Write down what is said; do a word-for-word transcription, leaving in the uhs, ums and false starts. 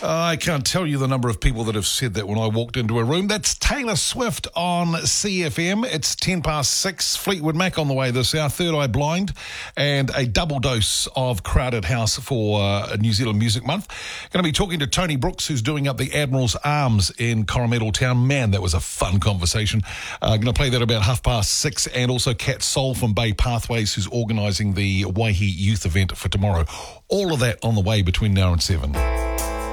I can't tell you the number of people that have said that when I walked into a room. That's Taylor Swift on C F M. It's ten past six. Fleetwood Mac on the way this hour. Third Eye Blind and a double dose of Crowded House for uh, New Zealand Music Month. Going to be talking to Tony Brooks, who's doing up the Admiral's Arms in Coromandel Town. Man, that was a fun conversation. Uh, going to play that about half past six. And also Kat Soul from Bay Pathways, who's organising the Waihi Youth event for tomorrow. All of that on the way between now and seven.